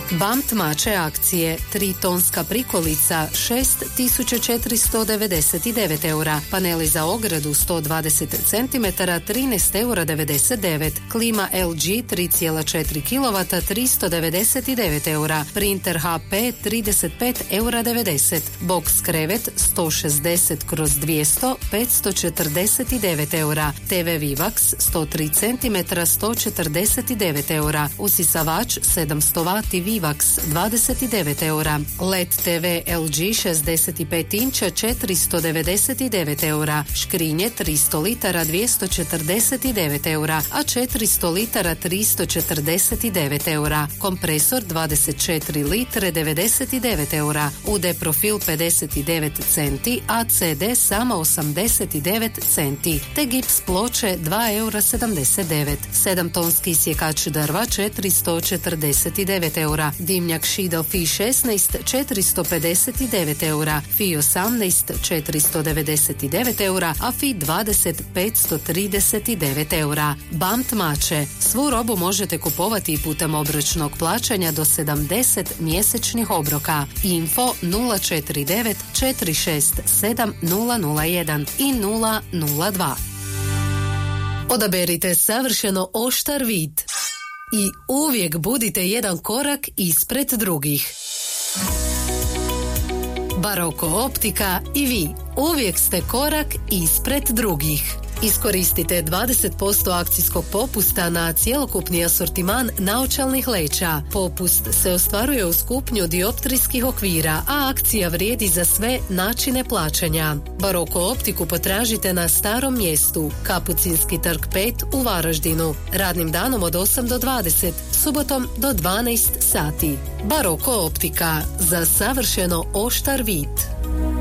BAMT mače akcije, 3 tonska prikolica 6.499 eura, paneli za ogradu 120 cm 13,99 €, klima LG 3,4 kW 399 eura, printer HP 35,90 €, box krevet 160/200 549 eura, TV Vivax 103 cm 149 eura, usisavač 700 W Vivax 29 eura, LED TV LG 65 inča 499 eura, škrinje 300 litara 249 eura, a 400 litara 349 eura, kompresor 24 litre 99 eura, UD profil 59 centi, a CD samo 89 centi, te gips ploče 2,79 €, 7 tonski sjekač drva 449 eura, dimnjak Schiedel Fi 16 459 eura, Fi 18 499 eura, a Fi 20 539 eura. BAMT mače. Svu robu možete kupovati putem obročnog plaćanja do 70 mjesečnih obroka. Info 049 467 001 i 002. Odaberite savršeno oštar vid i uvijek budite jedan korak ispred drugih. Baroko optika i vi uvijek ste korak ispred drugih. Iskoristite 20% akcijskog popusta na cjelokupni asortiman naočalnih leća. Popust se ostvaruje uz kupnju dioptrijskih okvira, a akcija vrijedi za sve načine plaćanja. Baroko optiku potražite na Starom mjestu, Kapucinski trg 5 u Varaždinu, radnim danom od 8 do 20, subotom do 12 sati. Baroko optika, za savršeno oštar vid.